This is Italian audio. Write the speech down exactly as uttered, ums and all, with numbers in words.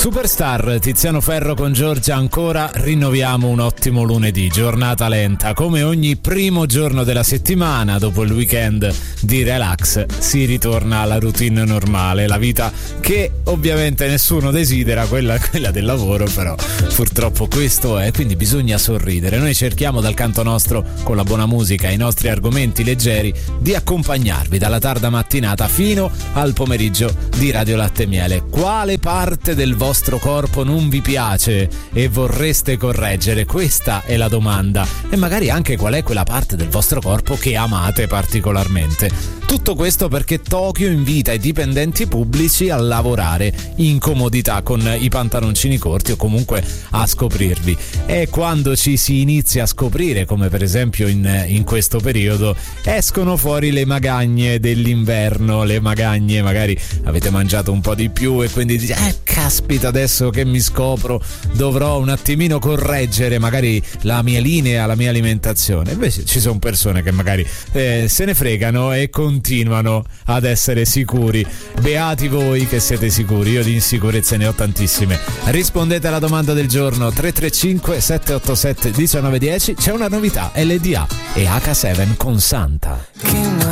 Superstar, Tiziano Ferro con Giorgia, ancora rinnoviamo un ottimo lunedì, giornata lenta, come ogni primo giorno della settimana, dopo il weekend di relax si ritorna alla routine normale, la vita che ovviamente nessuno desidera, quella, quella del lavoro, però purtroppo questo è, quindi bisogna sorridere. Noi cerchiamo dal canto nostro, con la buona musica e i nostri argomenti leggeri, di accompagnarvi dalla tarda mattinata fino al pomeriggio di Radio Latte e Miele. Quale parte del vostro corpo non vi piace e vorreste correggere? Questa è la domanda. E magari anche qual è quella parte del vostro corpo che amate particolarmente. Tutto questo perché Tokyo invita i dipendenti pubblici a lavorare in comodità con i pantaloncini corti o comunque a scoprirvi. E quando ci si inizia a scoprire, come per esempio in, in questo periodo, escono fuori le magagne dell'inverno, le magagne, magari avete mangiato un po' di più e quindi dite eh caspita, adesso che mi scopro dovrò un attimino correggere magari la mia linea, la mia alimentazione. Invece ci sono persone che magari eh, se ne fregano e continuano ad essere sicuri. Beati voi che siete sicuri, io di insicurezze ne ho tantissime. Rispondete alla domanda del giorno tre tre cinque sette otto sette uno nove uno zero. C'è una novità, L D A e acca sette con Santa.